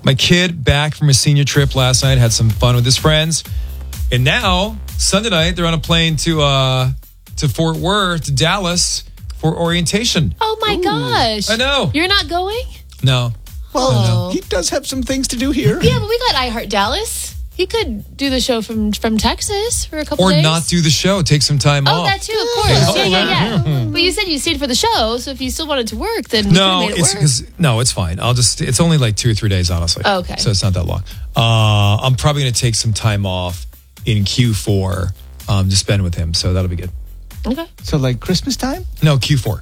My kid back from a senior trip last night, had some fun with his friends. And now, Sunday night, they're on a plane to Fort Worth, to Dallas for orientation. Oh my gosh. I know. You're not going? No. Well, he does have some things to do here. Yeah, but we got iHeart Dallas. He could do the show from Texas for a couple days. Or not do the show. Take some time off. Oh, that too, of course. Yeah. But you said you stayed for the show, so if you still wanted to work, then No, we could have made it work. No, it's fine. It's only like 2 or 3 days, honestly. Oh, okay. So it's not that long. I'm probably going to take some time off in Q4 to spend with him. So that'll be good. Okay. So like Christmas time? No, Q4.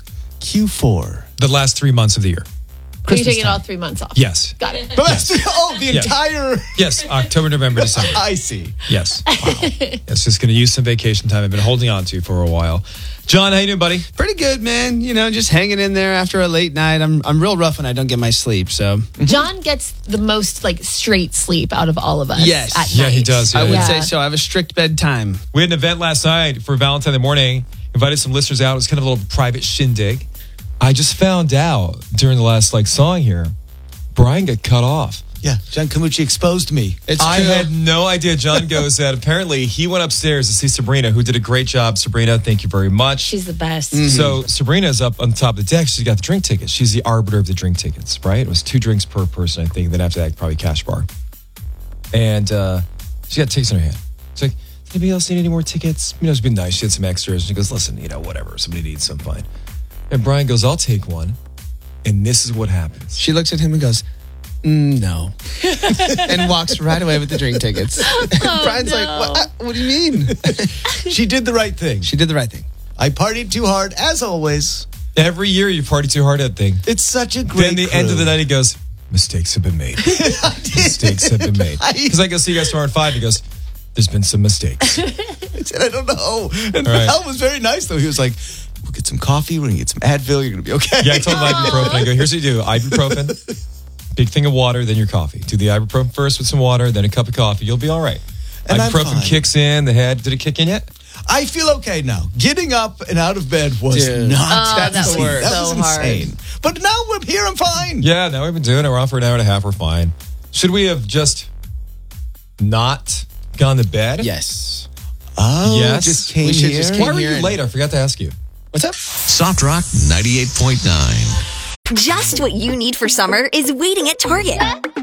Q4. The last 3 months of the year. Are you taking all 3 months off? Yes. Got it. But the entire... Yes, October, November, December. I see. Yes. Wow. It's just going to use some vacation time I've been holding on to for a while. John, how you doing, buddy? Pretty good, man. You know, just hanging in there after a late night. I'm real rough when I don't get my sleep, so... John gets the most, straight sleep out of all of us. Yes. At Yeah, night. he does. I would Yeah. say so. I have a strict bedtime. We had an event last night for Valentine morning. Invited some listeners out. It was kind of a little private shindig. I just found out during the last song here, Brian got cut off. Yeah, John Camucci exposed me. I had no idea. John goes that apparently he went upstairs to see Sabrina, who did a great job. Sabrina, thank you very much. She's the best. So Sabrina's up on top of the deck. She's got the drink tickets. She's the arbiter of the drink tickets, right? It was 2 drinks per person, I think. Then after that, probably cash bar. And she got tickets in her hand. She's like, does anybody else need any more tickets? She's been nice. She had some extras. She goes, listen, whatever. Somebody needs some, fine. And Brian goes, I'll take one. And this is what happens. She looks at him and goes, no. And walks right away with the drink tickets. Brian's like, what do you mean? She did the right thing. She did the right thing. I partied too hard, as always. Every year you party too hard at that thing. It's such a great Then the end of the night he goes, mistakes have been made. Mistakes have been made. Because I go see you guys tomorrow at 5. He goes, there's been some mistakes. I said, I don't know. And All right. Val was very nice, though. He was like, we'll get some coffee. We're going to get some Advil. You're going to be okay. Yeah, I told him ibuprofen. I go, here's what you do. Ibuprofen, big thing of water, then your coffee. Do the ibuprofen first with some water, then a cup of coffee. You'll be all right. And I'm Ibuprofen fine. kicks in the head. Did it kick in yet? I feel okay now. Getting up and out of bed was Dude. not that was insane. That so was hard. insane. But now we're here. I'm fine. Yeah, now we've been doing it. We're on for an hour and a half. We're fine. Should we have just not gone to bed? Yes. Oh, Yes. just came We should here. just Why were here you and- late? I forgot to ask you. What's up? Soft Rock 98.9. Just what you need for summer is waiting at Target.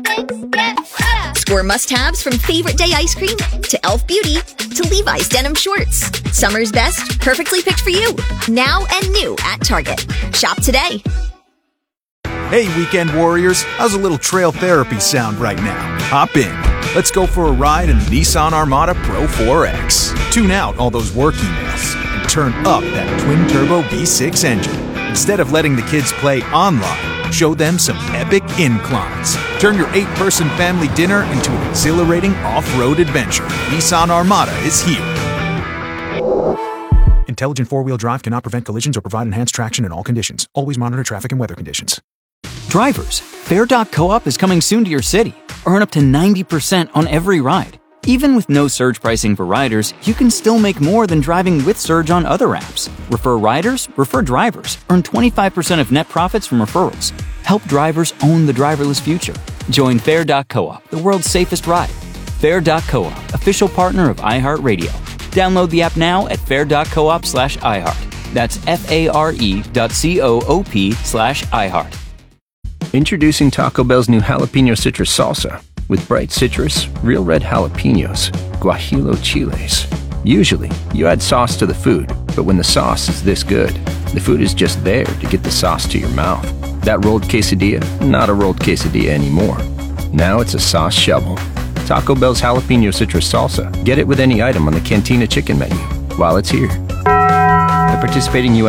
Score must-haves from Favorite Day ice cream to e.l.f. Beauty to Levi's denim shorts. Summer's best, perfectly picked for you. Now and new at Target. Shop today. Hey, weekend warriors, how's a little trail therapy sound right now? Hop in. Let's go for a ride in the Nissan Armada Pro 4X. Tune out all those work emails and turn up that twin-turbo V6 engine. Instead of letting the kids play online, show them some epic inclines. Turn your 8-person family dinner into an exhilarating off-road adventure. Nissan Armada is here. Intelligent four-wheel drive cannot prevent collisions or provide enhanced traction in all conditions. Always monitor traffic and weather conditions. Drivers, Fair.coop is coming soon to your city. Earn up to 90% on every ride. Even with no surge pricing for riders, you can still make more than driving with surge on other apps. Refer riders, refer drivers. Earn 25% of net profits from referrals. Help drivers own the driverless future. Join Fair.coop, the world's safest ride. Fair.coop, official partner of iHeartRadio. Download the app now at fair.coop/iHeart. That's FARE.coop/iHeart. Introducing Taco Bell's new jalapeno citrus salsa with bright citrus, real red jalapenos, guajillo chiles. Usually, you add sauce to the food, but when the sauce is this good, the food is just there to get the sauce to your mouth. That rolled quesadilla, not a rolled quesadilla anymore. Now it's a sauce shovel. Taco Bell's jalapeno citrus salsa. Get it with any item on the Cantina chicken menu while it's here. At participating U.S.